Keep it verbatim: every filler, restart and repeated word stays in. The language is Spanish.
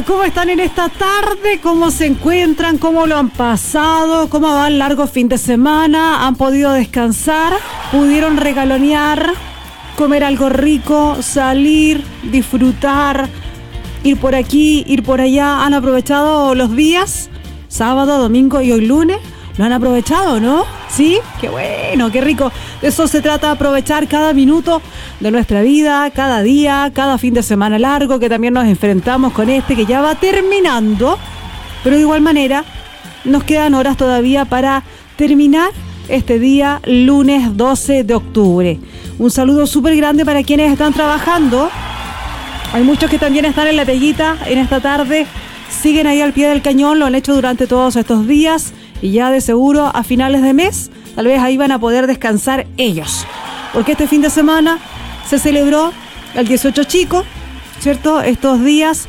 ¿cómo están en esta tarde? ¿Cómo se encuentran? ¿Cómo lo han pasado? ¿Cómo va el largo fin de semana? ¿Han podido descansar? ¿Pudieron regalonear? ¿Comer algo rico? ¿Salir? ¿Disfrutar? ¿Ir por aquí? ¿Ir por allá? ¿Han aprovechado los días? Sábado, domingo y hoy lunes. ¿Lo han aprovechado, no? ¿Sí? ¡Qué bueno, qué rico! De eso se trata, aprovechar cada minuto de nuestra vida, cada día, cada fin de semana largo, que también nos enfrentamos con este que ya va terminando. Pero de igual manera, nos quedan horas todavía para terminar este día, lunes doce de octubre. Un saludo súper grande para quienes están trabajando. Hay muchos que también están en la peguita en esta tarde. Siguen ahí al pie del cañón, lo han hecho durante todos estos días. Y ya de seguro a finales de mes, tal vez ahí van a poder descansar ellos. Porque este fin de semana se celebró el dieciocho Chico, ¿cierto? Estos días